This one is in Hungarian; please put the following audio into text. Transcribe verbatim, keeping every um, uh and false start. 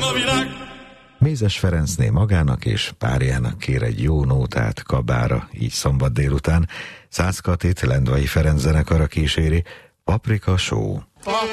a világ. Mézes Ferencné magának és párjának kér egy jó nótát Kabára, így szombat délután. Szász Katit Lendvai Ferenc zenekara kíséri, Paprika Show.